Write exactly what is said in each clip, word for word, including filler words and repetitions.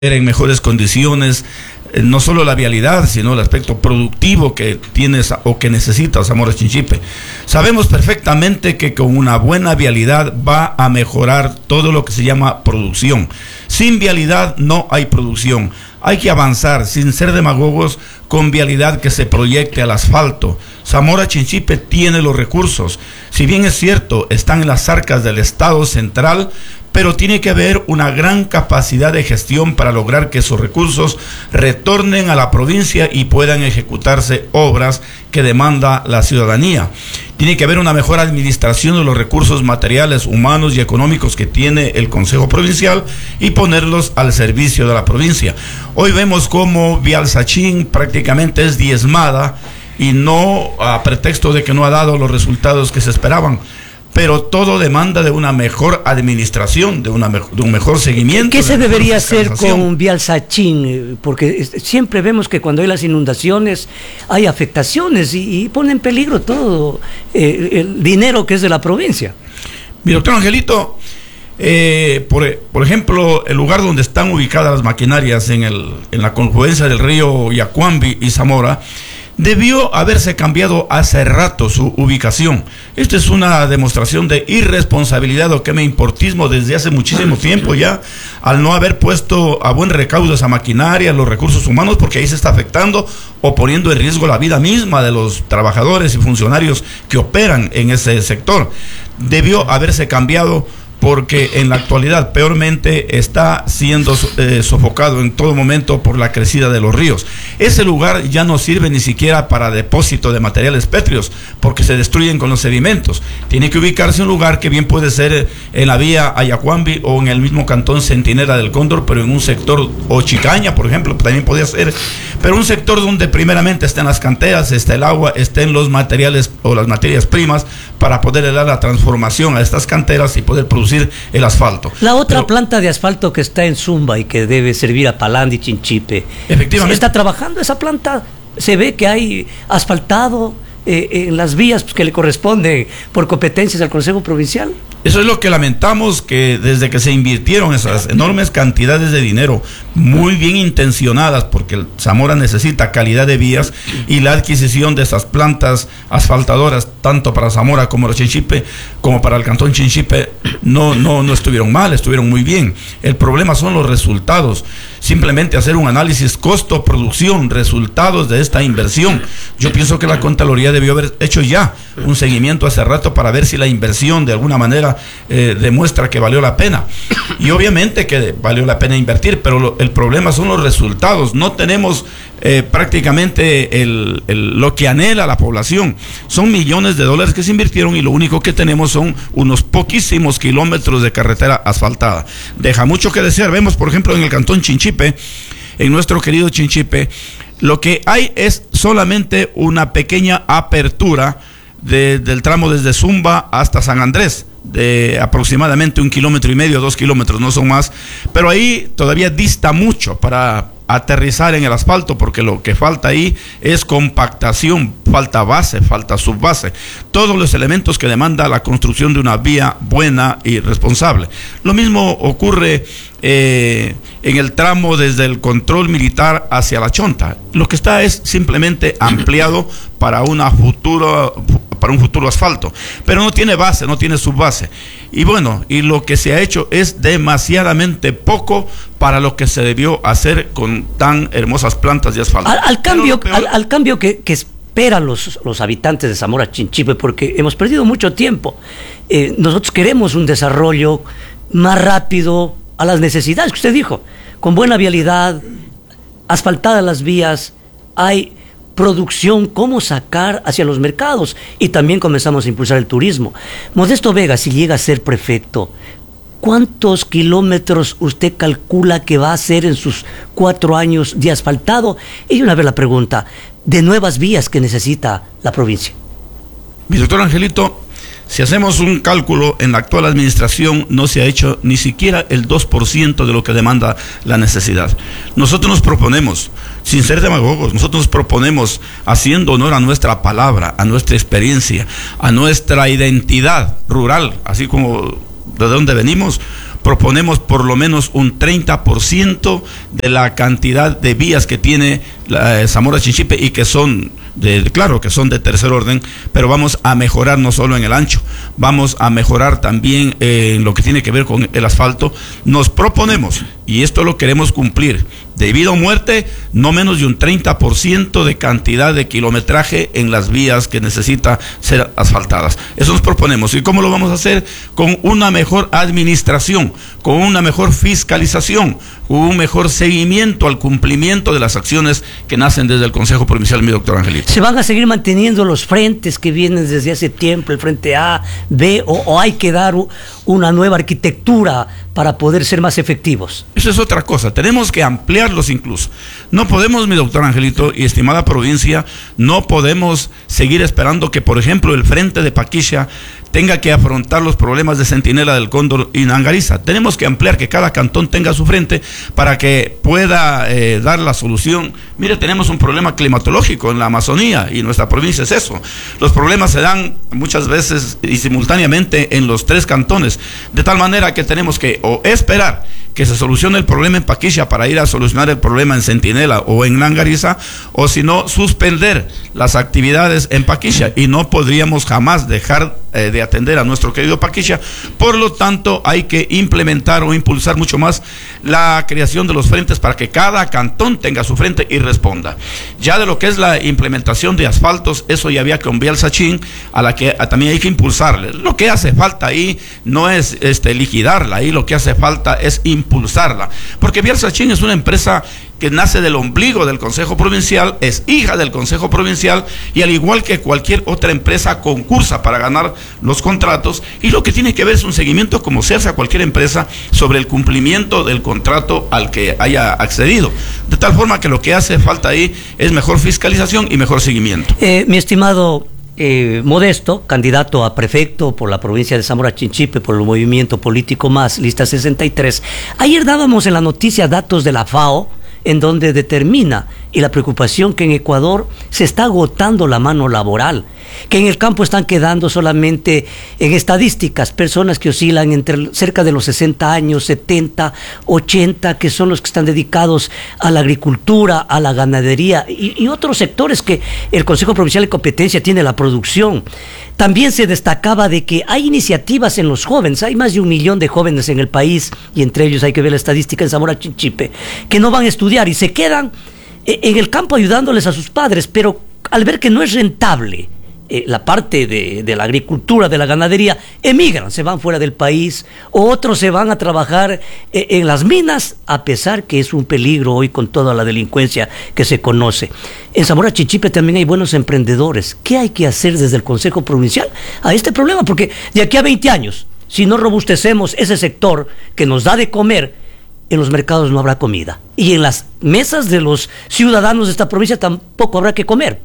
en mejores condiciones, eh, no solo la vialidad, sino el aspecto productivo que tienes o que necesita Zamora Chinchipe. Sabemos perfectamente que con una buena vialidad va a mejorar todo lo que se llama producción. Sin vialidad no hay producción. Hay que avanzar, sin ser demagogos, con vialidad que se proyecte al asfalto. Zamora Chinchipe tiene los recursos. Si bien es cierto, están en las arcas del Estado central, pero tiene que haber una gran capacidad de gestión para lograr que esos recursos retornen a la provincia y puedan ejecutarse obras que demanda la ciudadanía. Tiene que haber una mejor administración de los recursos materiales, humanos y económicos que tiene el Consejo Provincial y ponerlos al servicio de la provincia. Hoy vemos cómo Vialsachín prácticamente es diezmada y no a pretexto de que no ha dado los resultados que se esperaban. Pero todo demanda de una mejor administración, de, una me de un mejor seguimiento. ¿Qué se debería hacer con Vialsachín? Porque siempre vemos que cuando hay las inundaciones hay afectaciones y, y pone en peligro todo eh, el dinero que es de la provincia. Mi doctor Angelito, eh, por, por ejemplo, el lugar donde están ubicadas las maquinarias en, el, en la confluencia del río Yacuambi y Zamora, debió haberse cambiado hace rato su ubicación. Esto es una demostración de irresponsabilidad o quema importismo desde hace muchísimo tiempo ya, al no haber puesto a buen recaudo esa maquinaria, los recursos humanos, porque ahí se está afectando o poniendo en riesgo la vida misma de los trabajadores y funcionarios que operan en ese sector. Debió haberse cambiado porque en la actualidad peormente está siendo eh, sofocado en todo momento por la crecida de los ríos. Ese lugar ya no sirve ni siquiera para depósito de materiales pétreos, porque se destruyen con los sedimentos. Tiene que ubicarse en un lugar que bien puede ser en la vía Ayacuambi o en el mismo cantón Centinela del Cóndor, pero en un sector, o Chicaña, por ejemplo, también podría ser, pero un sector donde primeramente están las canteras, está el agua, estén los materiales o las materias primas para poder dar la transformación a estas canteras y poder producir el asfalto. La otra Pero, planta de asfalto que está en Zumba y que debe servir a Palandi, Chinchipe, efectivamente, está trabajando esa planta. Se ve que hay asfaltado eh, en las vías pues, que le corresponden por competencias al Consejo Provincial. Eso es lo que lamentamos, que desde que se invirtieron esas enormes cantidades de dinero, muy bien intencionadas, porque Zamora necesita calidad de vías, y la adquisición de esas plantas asfaltadoras, tanto para Zamora como para Chinchipe, como para el cantón Chinchipe, no, no, no estuvieron mal, estuvieron muy bien. El problema son los resultados. Simplemente hacer un análisis costo-producción, resultados de esta inversión. Yo pienso que la Contraloría debió haber hecho ya un seguimiento hace rato para ver si la inversión de alguna manera eh, demuestra que valió la pena. Y obviamente que valió la pena invertir, pero lo, el problema son los resultados. No tenemos eh, prácticamente el, el, lo que anhela la población. Son millones de dólares que se invirtieron y lo único que tenemos son unos poquísimos kilómetros de carretera asfaltada. Deja mucho que desear. Vemos, por ejemplo, en el cantón Chinchipe, en nuestro querido Chinchipe, lo que hay es solamente una pequeña apertura de, del tramo desde Zumba hasta San Andrés, de aproximadamente un kilómetro y medio, dos kilómetros, no son más, pero ahí todavía dista mucho para aterrizar en el asfalto, porque lo que falta ahí es compactación, falta base, falta subbase, todos los elementos que demanda la construcción de una vía buena y responsable. Lo mismo ocurre eh, en el tramo desde el control militar hacia la Chonta. Lo que está es simplemente ampliado para una futura para un futuro asfalto, pero no tiene base, no tiene subbase. Y bueno, y lo que se ha hecho es demasiadamente poco para lo que se debió hacer con tan hermosas plantas de asfalto. Al, al cambio, peor... al, al cambio que, que esperan los, los habitantes de Zamora Chinchipe, porque hemos perdido mucho tiempo. Eh, nosotros queremos un desarrollo más rápido a las necesidades que usted dijo, con buena vialidad, asfaltadas las vías, hay producción, cómo sacar hacia los mercados, y también comenzamos a impulsar el turismo. Modesto Vega, si llega a ser prefecto, ¿cuántos kilómetros usted calcula que va a hacer en sus cuatro años de asfaltado? Y una vez la pregunta, de nuevas vías que necesita la provincia. Mi doctor Angelito, si hacemos un cálculo, en la actual administración no se ha hecho ni siquiera el dos por ciento de lo que demanda la necesidad. Nosotros nos proponemos, sin ser demagogos, nosotros nos proponemos, haciendo honor a nuestra palabra, a nuestra experiencia, a nuestra identidad rural, así como de dónde venimos, proponemos por lo menos un treinta por ciento de la cantidad de vías que tiene la, eh, Zamora Chinchipe, y que son de, claro que son de tercer orden, pero vamos a mejorar no solo en el ancho, vamos a mejorar también eh, en lo que tiene que ver con el asfalto. Nos proponemos, y esto lo queremos cumplir, de vida o muerte, no menos de un treinta por ciento de cantidad de kilometraje en las vías que necesita ser asfaltadas. Eso nos proponemos. ¿Y cómo lo vamos a hacer? Con una mejor administración, con una mejor fiscalización, con un mejor seguimiento al cumplimiento de las acciones que nacen desde el Consejo Provincial, mi doctor Angelito. ¿Se van a seguir manteniendo los frentes que vienen desde hace tiempo, el frente A, B, o, o hay que dar una nueva arquitectura para poder ser más efectivos? Eso es otra cosa, tenemos que ampliarlos incluso. No podemos, mi doctor Angelito y estimada provincia, no podemos seguir esperando que, por ejemplo, el frente de Paquisha tenga que afrontar los problemas de Centinela del Cóndor y Nangariza. Tenemos que ampliar, que cada cantón tenga su frente para que pueda eh, dar la solución. Mire, tenemos un problema climatológico en la Amazonía y nuestra provincia es eso. Los problemas se dan muchas veces y simultáneamente en los tres cantones, de tal manera que tenemos que o esperar que se solucione el problema en Paquisha para ir a solucionar el problema en Centinela o en Nangariza, o si no, suspender las actividades en Paquisha, y no podríamos jamás dejar eh, de atender a nuestro querido Paquisha. Por lo tanto, hay que implementar o impulsar mucho más la creación de los frentes para que cada cantón tenga su frente y responda. Ya de lo que es la implementación de asfaltos, eso ya había que enviar al Sachín, a la que a, también hay que impulsarle. Lo que hace falta ahí no es este, liquidarla, ahí lo que hace falta es impulsarla, porque Bielsa-Chin es una empresa que nace del ombligo del Consejo Provincial, es hija del Consejo Provincial, y al igual que cualquier otra empresa concursa para ganar los contratos, y lo que tiene que ver es un seguimiento, como se hace a cualquier empresa, sobre el cumplimiento del contrato al que haya accedido, de tal forma que lo que hace falta ahí es mejor fiscalización y mejor seguimiento. Eh, mi estimado Eh, Modesto, candidato a prefecto por la provincia de Zamora Chinchipe por el movimiento político Más, lista sesenta y tres. Ayer dábamos en la noticia datos de la FAO, en donde determina y la preocupación que en Ecuador se está agotando la mano laboral, que en el campo están quedando solamente en estadísticas personas que oscilan entre cerca de los sesenta años, setenta, ochenta, que son los que están dedicados a la agricultura, a la ganadería y, y otros sectores que el Consejo Provincial de Competencia tiene la producción. También se destacaba de que hay iniciativas en los jóvenes, hay más de un millón de jóvenes en el país, y entre ellos hay que ver la estadística en Zamora Chinchipe, que no van a estudiar y se quedan en el campo ayudándoles a sus padres, pero al ver que no es rentable eh, la parte de, de la agricultura, de la ganadería, emigran, se van fuera del país, o otros se van a trabajar eh, en las minas, a pesar que es un peligro hoy con toda la delincuencia que se conoce. En Zamora Chinchipe también hay buenos emprendedores. ¿Qué hay que hacer desde el Consejo Provincial a este problema? Porque de aquí a veinte años, si no robustecemos ese sector que nos da de comer, en los mercados no habrá comida, y en las mesas de los ciudadanos de esta provincia tampoco habrá que comer.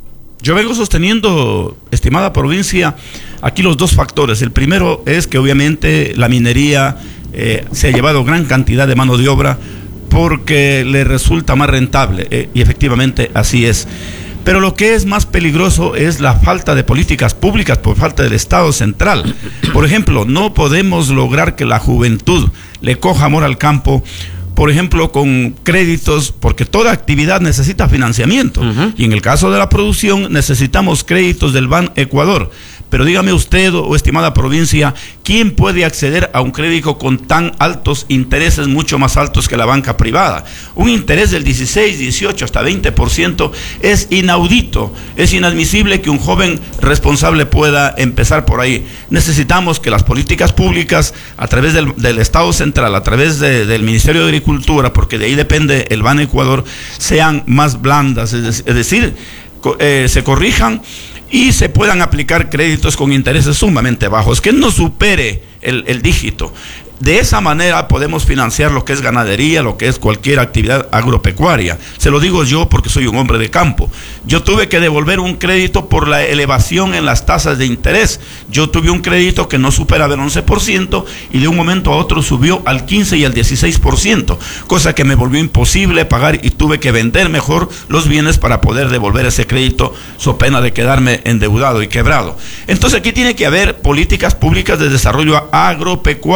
Yo vengo sosteniendo, estimada provincia, aquí los dos factores. El primero es que obviamente la minería eh, se ha llevado gran cantidad de mano de obra porque le resulta más rentable, eh, y efectivamente así es. Pero lo que es más peligroso es la falta de políticas públicas por falta del Estado central. Por ejemplo, no podemos lograr que la juventud le coja amor al campo, por ejemplo, con créditos, porque toda actividad necesita financiamiento. Uh-huh. Y en el caso de la producción necesitamos créditos del Ban Ecuador. Pero dígame usted, o estimada provincia, ¿quién puede acceder a un crédito con tan altos intereses, mucho más altos que la banca privada? Un interés del dieciséis, dieciocho, hasta veinte por ciento es inaudito, es inadmisible que un joven responsable pueda empezar por ahí. Necesitamos que las políticas públicas, a través del, del Estado central, a través de, del Ministerio de Agricultura, porque de ahí depende el Ban Ecuador, sean más blandas, es, es decir, eh, se corrijan y se puedan aplicar créditos con intereses sumamente bajos, que no supere el, el dígito. De esa manera podemos financiar lo que es ganadería, lo que es cualquier actividad agropecuaria. Se lo digo yo porque soy un hombre de campo. Yo tuve que devolver un crédito por la elevación en las tasas de interés. Yo tuve un crédito que no superaba el once por ciento y de un momento a otro subió al quince y al dieciséis por ciento, cosa que me volvió imposible pagar y tuve que vender mejor los bienes para poder devolver ese crédito, so pena de quedarme endeudado y quebrado. Entonces aquí tiene que haber políticas públicas de desarrollo agropecuario, artesanal,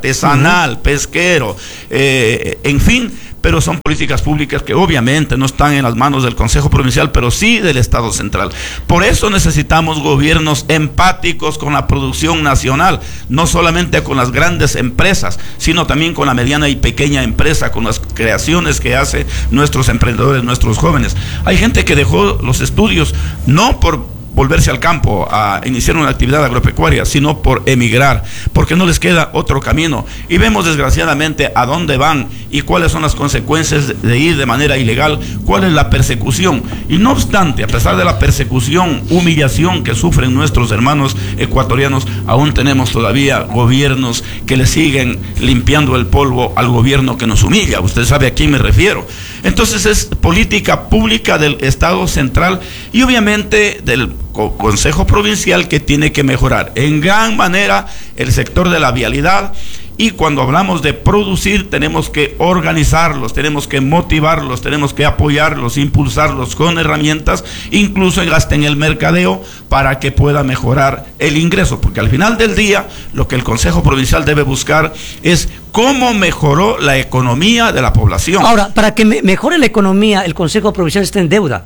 artesanal, uh-huh. pesquero, eh, en fin, pero son políticas públicas que obviamente no están en las manos del Consejo Provincial, pero sí del Estado Central. Por eso necesitamos gobiernos empáticos con la producción nacional, no solamente con las grandes empresas, sino también con la mediana y pequeña empresa, con las creaciones que hacen nuestros emprendedores, nuestros jóvenes. Hay gente que dejó los estudios no por volverse al campo a iniciar una actividad agropecuaria, sino por emigrar, porque no les queda otro camino. Y vemos desgraciadamente a dónde van y cuáles son las consecuencias de ir de manera ilegal, cuál es la persecución. Y no obstante, a pesar de la persecución, humillación que sufren nuestros hermanos ecuatorianos, aún tenemos todavía gobiernos que le siguen limpiando el polvo al gobierno que nos humilla. Usted sabe a quién me refiero. Entonces es política pública del Estado Central y obviamente del Consejo Provincial que tiene que mejorar en gran manera el sector de la vialidad. Y cuando hablamos de producir, tenemos que organizarlos, tenemos que motivarlos, tenemos que apoyarlos, impulsarlos con herramientas, incluso hasta en el mercadeo, para que pueda mejorar el ingreso, porque al final del día lo que el Consejo Provincial debe buscar es cómo mejoró la economía de la población. Ahora, para que me mejore la economía, el Consejo Provincial está en deuda.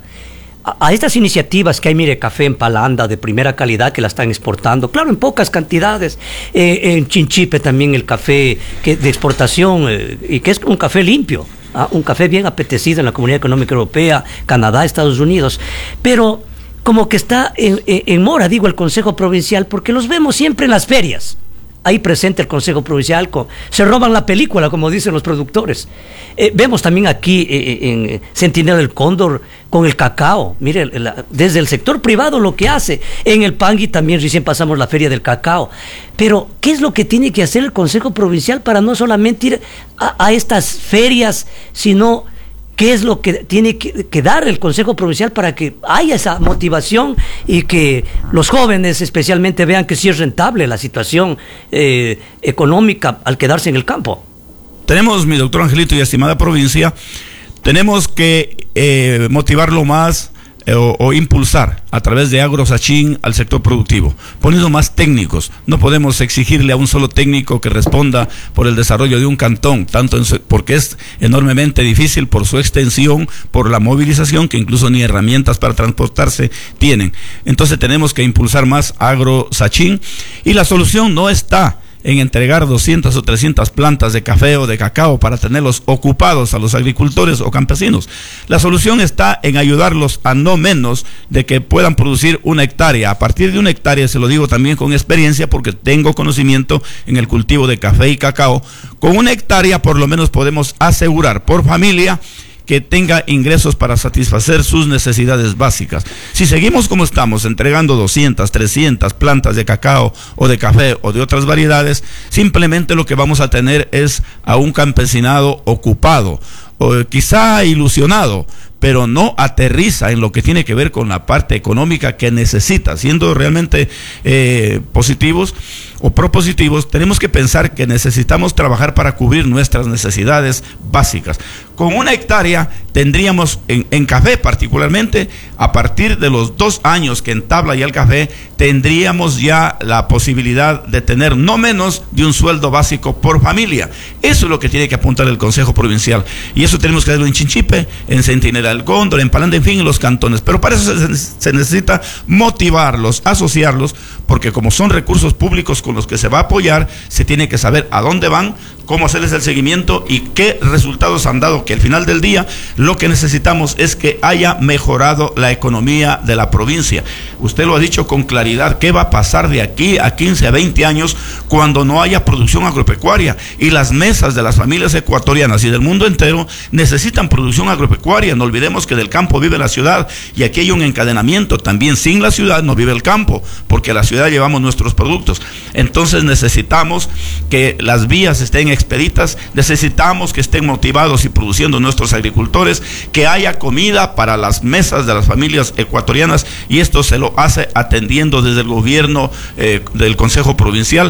A estas iniciativas que hay, mire, café en Palanda de primera calidad que la están exportando, claro, en pocas cantidades, eh, en Chinchipe también el café que, de exportación, eh, y que es un café limpio, ¿ah? Un café bien apetecido en la Comunidad Económica Europea, Canadá, Estados Unidos, pero como que está en, en, en mora, digo, el Consejo Provincial, porque los vemos siempre en las ferias. Ahí presente el Consejo Provincial, con, se roban la película, como dicen los productores. Eh, vemos también aquí eh, en Centinela del Cóndor con el cacao. Mire, la, desde el sector privado lo que hace. En el Pangui también recién pasamos la feria del cacao. Pero, ¿qué es lo que tiene que hacer el Consejo Provincial para no solamente ir a, a estas ferias, sino qué es lo que tiene que, que dar el Consejo Provincial para que haya esa motivación y que los jóvenes especialmente vean que sí es rentable la situación eh, económica al quedarse en el campo? Tenemos, mi doctor Angelito y estimada provincia, tenemos que eh, motivarlo más eh, o, o impulsar a través de AgroSachín al sector productivo, poniendo más técnicos. No podemos exigirle a un solo técnico que responda por el desarrollo de un cantón, tanto en su, porque es enormemente difícil por su extensión, por la movilización, que incluso ni herramientas para transportarse tienen. Entonces tenemos que impulsar más AgroSachín, y la solución no está en entregar doscientas o trescientas plantas de café o de cacao para tenerlos ocupados a los agricultores o campesinos. La solución está en ayudarlos a no menos de que puedan producir una hectárea. A partir de una hectárea, se lo digo también con experiencia porque tengo conocimiento en el cultivo de café y cacao, con una hectárea por lo menos podemos asegurar por familia que tenga ingresos para satisfacer sus necesidades básicas. Si seguimos como estamos, entregando doscientas, trescientas plantas de cacao o de café o de otras variedades, simplemente lo que vamos a tener es a un campesinado ocupado, o quizá ilusionado, pero no aterriza en lo que tiene que ver con la parte económica que necesita. Siendo realmente eh, positivos o propositivos, tenemos que pensar que necesitamos trabajar para cubrir nuestras necesidades básicas. Con una hectárea tendríamos, en, en café particularmente, a partir de los dos años que entabla ya el café, tendríamos ya la posibilidad de tener no menos de un sueldo básico por familia. Eso es lo que tiene que apuntar el Consejo Provincial, y eso tenemos que hacerlo en Chinchipe, en Centinela del Cóndor, en Palanda, en fin, en los cantones. Pero para eso se, se necesita motivarlos, asociarlos, porque como son recursos públicos con los que se va a apoyar, se tiene que saber a dónde van, cómo hacerles el seguimiento y qué resultados han dado, que al final del día lo que necesitamos es que haya mejorado la economía de la provincia. Usted lo ha dicho con claridad, ¿qué va a pasar de aquí a quince, a veinte años cuando no haya producción agropecuaria? Y las mesas de las familias ecuatorianas y del mundo entero necesitan producción agropecuaria. No olvidemos que del campo vive la ciudad, y aquí hay un encadenamiento. También sin la ciudad no vive el campo, porque a la ciudad llevamos nuestros productos. Entonces necesitamos que las vías estén expeditas, necesitamos que estén motivados y produciendo nuestros agricultores, que haya comida para las mesas de las familias ecuatorianas, y esto se lo hace atendiendo desde el gobierno eh, del Consejo Provincial.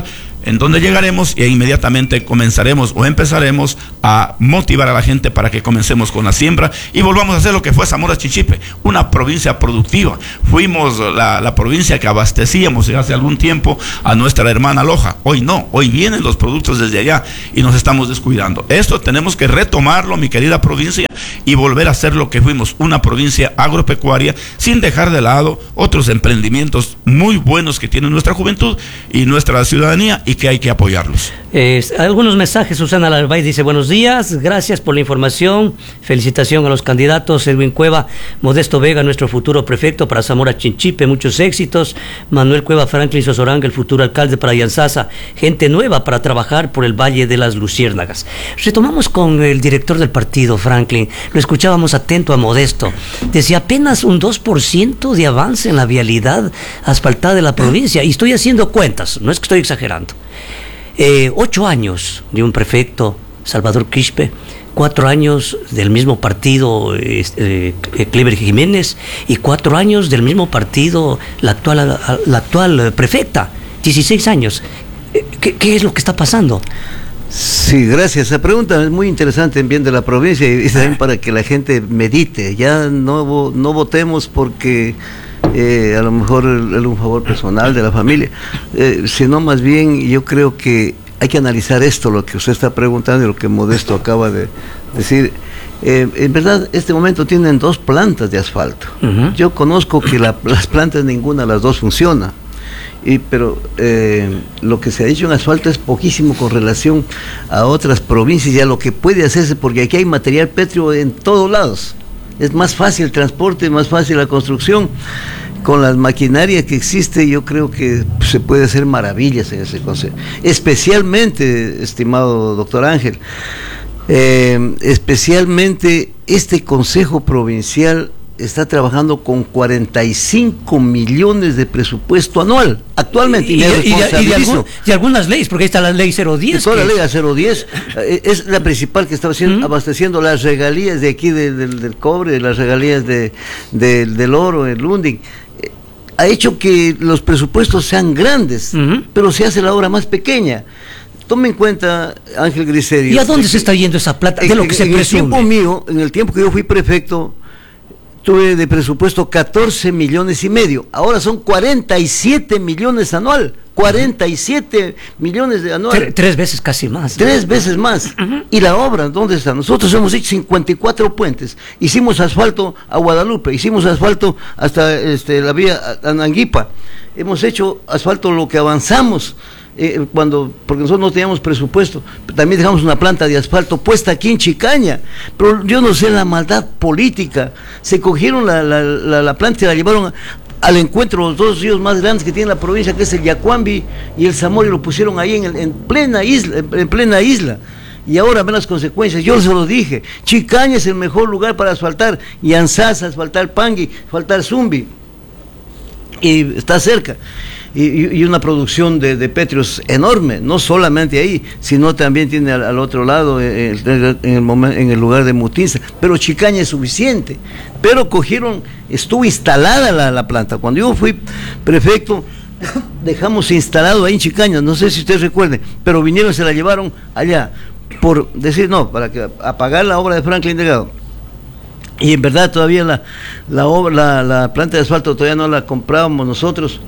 en donde llegaremos e inmediatamente comenzaremos o empezaremos a motivar a la gente para que comencemos con la siembra y volvamos a hacer lo que fue Zamora Chinchipe, una provincia productiva. Fuimos la, la provincia que abastecíamos hace algún tiempo a nuestra hermana Loja. Hoy no, hoy vienen los productos desde allá y nos estamos descuidando. Esto tenemos que retomarlo, mi querida provincia, y volver a ser lo que fuimos, una provincia agropecuaria, sin dejar de lado otros emprendimientos muy buenos que tiene nuestra juventud y nuestra ciudadanía y que hay que apoyarlos. Eh, algunos mensajes. Susana Larvay dice: buenos días, gracias por la información, felicitación a los candidatos. Edwin Cueva, Modesto Vega, nuestro futuro prefecto para Zamora Chinchipe, muchos éxitos. Manuel Cueva Franklin Sosoranga, el futuro alcalde para Yanzasa, gente nueva para trabajar por el Valle de las Luciérnagas. Retomamos con el director del partido, Franklin, lo escuchábamos atento a Modesto, decía apenas un dos por ciento de avance en la vialidad asfaltada de la provincia, y estoy haciendo cuentas, no es que estoy exagerando. Eh, ocho años de un prefecto, Salvador Quispe, cuatro años del mismo partido, eh, eh, Clever Jiménez, y cuatro años del mismo partido, la actual, la actual prefecta, dieciséis años. ¿Qué, qué es lo que está pasando? Sí, gracias. Esa pregunta es muy interesante en bien de la provincia y también para que la gente medite. Ya no, no votemos porque eh, a lo mejor es un favor personal de la familia, eh, sino más bien yo creo que hay que analizar esto, lo que usted está preguntando y lo que Modesto acaba de decir. Eh, en verdad, este momento tienen dos plantas de asfalto. Uh-huh. Yo conozco que la, las plantas, ninguna de las dos funciona. Y, pero eh, lo que se ha hecho en asfalto es poquísimo con relación a otras provincias y a lo que puede hacerse, porque aquí hay material pétreo en todos lados. Es más fácil el transporte, más fácil la construcción. Con las maquinarias que existe, yo creo que se puede hacer maravillas en ese concepto. Especialmente, estimado doctor Ángel, eh, especialmente este Consejo Provincial está trabajando con cuarenta y cinco millones de presupuesto anual actualmente. Y, y, y, de, y, de algún, y algunas leyes, porque ahí está la ley cero diez. Toda que... la ley cero diez eh, es la principal que está haciendo, ¿Mm? abasteciendo las regalías de aquí de, de, del cobre, las regalías de, de, del oro, el Lunding. Eh, ha hecho que los presupuestos sean grandes, uh-huh. pero se hace la obra más pequeña. Tome en cuenta, Ángel Griserio. ¿Y a dónde se está yendo esa plata? De en, lo que en, se en presume. el tiempo mío, en el tiempo que yo fui prefecto, tuve de presupuesto catorce millones y medio. Ahora son cuarenta y siete millones anual. cuarenta y siete millones de anual. Tres, tres veces casi más. Tres ¿no? veces más. Uh-huh. ¿Y la obra dónde está? Nosotros hemos hecho cincuenta y cuatro puentes. Hicimos asfalto a Guadalupe. Hicimos asfalto hasta este, la vía Ananguipa. Hemos hecho asfalto lo que avanzamos. Eh, cuando, porque nosotros no teníamos presupuesto, también dejamos una planta de asfalto puesta aquí en Chicaña, pero yo no sé la maldad política, se cogieron la, la, la, la planta y la llevaron al encuentro los dos ríos más grandes que tiene la provincia, que es el Yacuambi y el Zamora, y lo pusieron ahí en, el, en plena isla, en, en plena isla. Y ahora ven las consecuencias. Yo se lo dije, Chicaña es el mejor lugar para asfaltar, y Yanzasa, asfaltar Pangui, asfaltar Zumbi, y está cerca. Y, y una producción de, de pétreos enorme, no solamente ahí, sino también tiene al, al otro lado, en el, en, el momen, en el lugar de Mutinza, pero Chicaña es suficiente. Pero cogieron, estuvo instalada la, la planta. Cuando yo fui prefecto, dejamos instalado ahí en Chicaña, no sé si ustedes recuerden, pero vinieron y se la llevaron allá, por decir no, para que apagar la obra de Franklin Delgado. Y en verdad todavía la, la, obra, la, la planta de asfalto todavía no la comprábamos nosotros.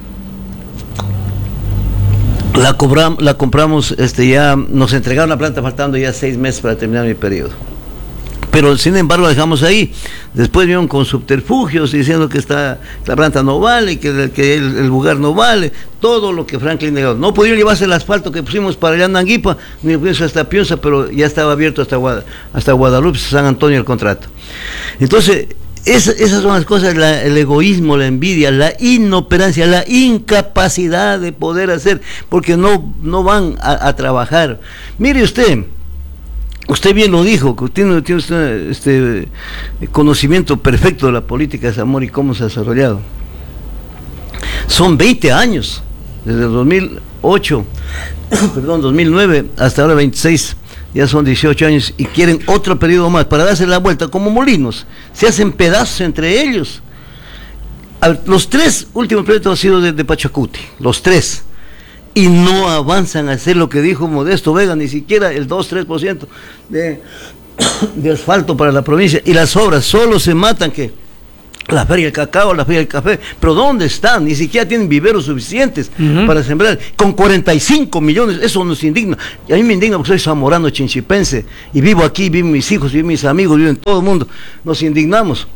La, cobram, la compramos, este, ya nos entregaron la planta faltando ya seis meses para terminar mi periodo. Pero sin embargo la dejamos ahí. Después vieron con subterfugios diciendo que está, la planta no vale, que, que el, el lugar no vale, todo lo que Franklin negó. No pudieron llevarse el asfalto que pusimos para allá en Nanguipa, ni hasta Piensa, pero ya estaba abierto hasta, Guad, hasta Guadalupe, San Antonio el contrato. Entonces, Es, esas son las cosas, la, el egoísmo, la envidia, la inoperancia, la incapacidad de poder hacer, porque no, no van a, a trabajar. Mire usted, usted bien lo dijo, que tiene, tiene usted este conocimiento perfecto de la política de Zamora y cómo se ha desarrollado. Son veinte años, desde el dos mil ocho, perdón, dos mil nueve hasta ahora veintiséis. Ya son dieciocho años y quieren otro periodo más para darse la vuelta como molinos. Se hacen pedazos entre ellos. A ver, los tres últimos proyectos han sido de, de Pachacuti, los tres. y no avanzan a hacer lo que dijo Modesto Vega, ni siquiera el dos, tres por ciento de, de asfalto para la provincia, y las obras solo se matan que la feria del cacao, la feria del café, pero ¿dónde están? Ni siquiera tienen viveros suficientes uh-huh. para sembrar, con cuarenta y cinco millones, eso nos indigna. Y a mí me indigna porque soy zamorano, chinchipense, y vivo aquí, viven mis hijos, viven mis amigos, viven todo el mundo, nos indignamos.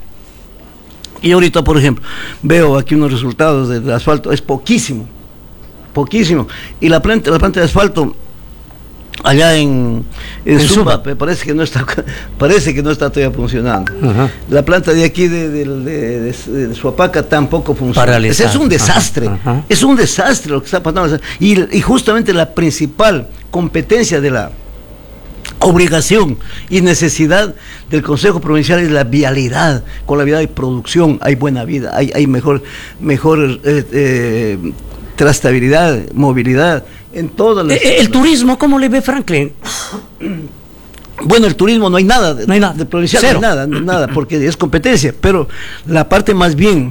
Y ahorita, por ejemplo, veo aquí unos resultados del asfalto, es poquísimo, poquísimo, y la planta, la planta de asfalto allá en, en Suma, parece que no está parece que no está todavía funcionando. Uh-huh. La planta de aquí de, de, de, de, de Suapaca tampoco funciona. Es, es un desastre, uh-huh. es un desastre lo que está pasando. Y, y justamente la principal competencia de la obligación y necesidad del Consejo Provincial es la vialidad. Con la vialidad hay producción, hay buena vida, hay, hay mejor, mejor eh, eh, trastabilidad, movilidad en todas las... El, el turismo, ¿cómo le ve Franklin? Bueno, el turismo no hay nada, de, no hay nada. de provincial, Cero. no hay nada, nada, porque es competencia, pero la parte más bien,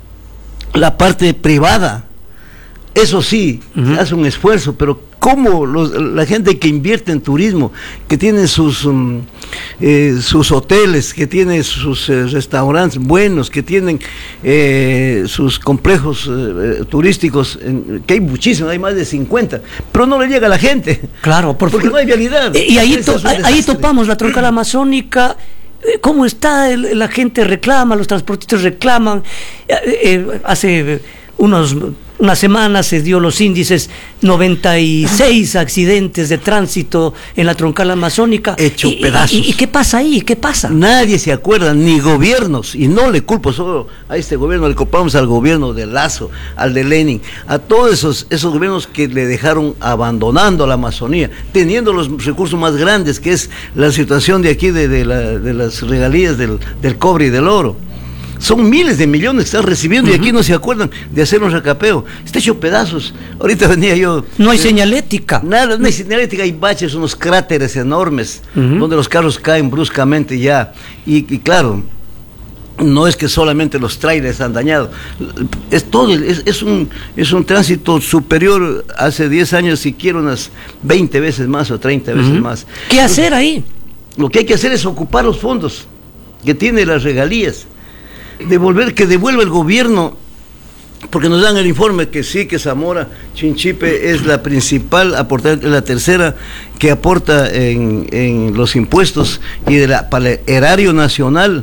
la parte privada, eso sí, uh-huh. hace un esfuerzo, pero ¿cómo los, la gente que invierte en turismo, que tiene sus um, eh, sus hoteles, que tiene sus eh, restaurantes buenos, que tienen eh, sus complejos eh, turísticos, en, que hay muchísimos, hay más de cincuenta, pero no le llega a la gente? Claro, por porque no hay vialidad. Y ahí, to, ahí topamos la troncal amazónica. ¿Cómo está? El, la gente reclama, los transportistas reclaman. Eh, eh, hace unos... Una semana se dio los índices, noventa y seis accidentes de tránsito en la troncal amazónica. Hecho y, pedazos. Y, y, ¿Y qué pasa ahí? ¿Qué pasa? Nadie se acuerda, ni gobiernos, y no le culpo solo a este gobierno, le culpamos al gobierno de Lazo, al de Lenin, a todos esos, esos gobiernos que le dejaron abandonando a la Amazonía, teniendo los recursos más grandes, que es la situación de aquí de, de, la, de las regalías del, del cobre y del oro. Son miles de millones que están recibiendo uh-huh. y aquí no se acuerdan de hacer un recapeo. Está hecho pedazos. Ahorita venía yo... No hay eh, señalética. Nada, no hay señalética, hay baches, unos cráteres enormes, uh-huh. donde los carros caen bruscamente ya. Y, y claro, no es que solamente los trailers han dañado. Es todo, es, es, un, es un tránsito superior hace diez años, si quiero, unas veinte veces más o treinta veces uh-huh. más. ¿Qué hacer ahí? Lo que hay que hacer es ocupar los fondos que tiene las regalías. Devolver, que devuelva el gobierno, porque nos dan el informe que sí, que Zamora Chinchipe es la principal aportante, la tercera que aporta en, en los impuestos, y de la, para el erario nacional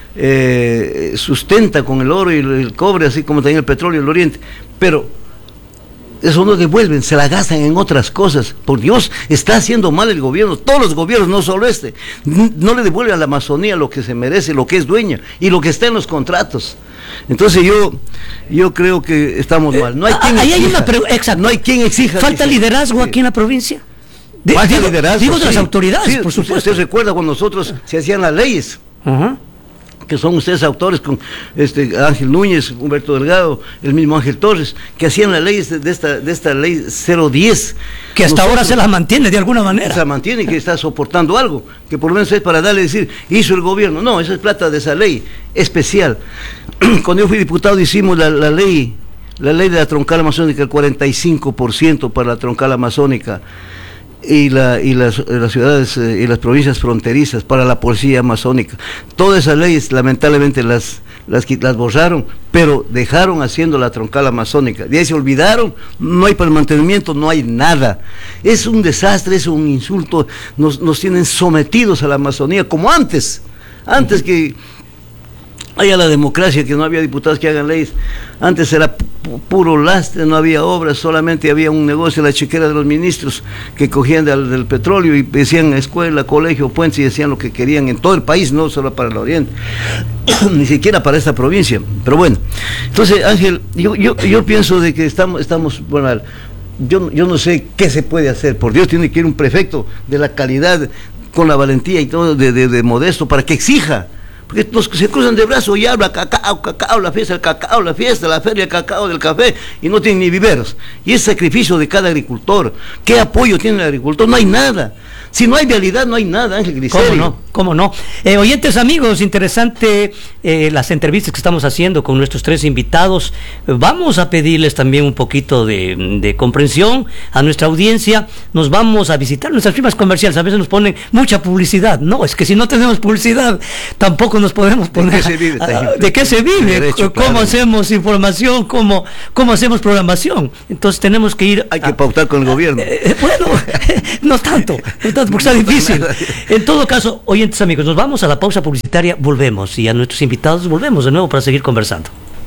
eh, sustenta con el oro y el, el cobre, así como también el petróleo y el oriente, pero eso no devuelven, se la gastan en otras cosas. Por Dios, está haciendo mal el gobierno, todos los gobiernos, no solo este. No le devuelven a la Amazonía lo que se merece, lo que es dueña y lo que está en los contratos. Entonces yo yo creo que estamos mal. No hay quien Ahí exija. Hay una pre- Exacto. No hay quien exija. ¿Falta liderazgo sí. aquí en la provincia? De, Falta digo, liderazgo. Digo de sí. las autoridades, sí, por supuesto. Usted recuerda cuando nosotros se hacían las leyes. Ajá. Uh-huh. Que son ustedes autores con este Ángel Núñez, Humberto Delgado, el mismo Ángel Torres, que hacían las leyes de, de esta de esta ley cero diez. Que hasta Nosotros, ahora se las mantiene de alguna manera. Se mantiene, que está soportando algo, que por lo menos es para darle decir, hizo el gobierno. No, esa es plata de esa ley especial. Cuando yo fui diputado hicimos la, la ley, la ley de la troncal amazónica, el cuarenta y cinco por ciento para la troncal amazónica. Y, la, y las, las ciudades eh, y las provincias fronterizas para la policía amazónica. Todas esas leyes lamentablemente las, las, las borraron, pero dejaron haciendo la troncal amazónica. De ahí se olvidaron, no hay para el mantenimiento, no hay nada. Es un desastre, es un insulto, nos, nos tienen sometidos a la Amazonía como antes, antes que haya la democracia, que no había diputados que hagan leyes. Antes era pu puro lastre, no había obras, solamente había un negocio, la chequera de los ministros que cogían del, del petróleo y decían escuela, colegio, puentes, y decían lo que querían en todo el país, no solo para el oriente, ni siquiera para esta provincia. Pero bueno, entonces Ángel, yo, yo, yo pienso de que estamos, estamos bueno, yo, yo no sé qué se puede hacer. Por Dios, tiene que ir un prefecto de la calidad, con la valentía y todo de, de, de Modesto, para que exija. porque los que se cruzan de brazos y hablan cacao, cacao, la fiesta del cacao, la fiesta, la feria del cacao, del café, y no tienen ni viveros. Y es sacrificio de cada agricultor. ¿Qué apoyo tiene el agricultor? No hay nada. Si no hay vialidad, no hay nada, Ángel Griselio. ¿Cómo no? ¿Cómo no? Eh, oyentes amigos, interesante eh, las entrevistas que estamos haciendo con nuestros tres invitados. Eh, vamos a pedirles también un poquito de, de comprensión a nuestra audiencia. Nos vamos a visitar nuestras firmas comerciales. A veces nos ponen mucha publicidad. No, es que si no tenemos publicidad, tampoco nos podemos poner... ¿De qué se vive? A, ¿De qué se vive? Derecho, ¿Cómo claro. hacemos información? ¿Cómo, ¿Cómo hacemos programación? Entonces tenemos que ir... Hay que a, pautar con el gobierno. Eh, bueno, no tanto, no tanto, porque está difícil. En todo caso, oyentes amigos, nos vamos a la pausa publicitaria, volvemos y a nuestros invitados volvemos de nuevo para seguir conversando.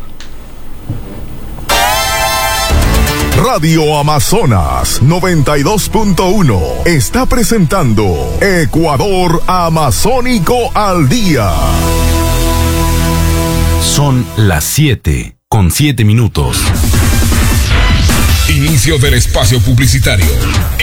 Radio Amazonas noventa y dos punto uno está presentando Ecuador Amazónico al Día. Son las siete con siete minutos. Inicio del espacio publicitario.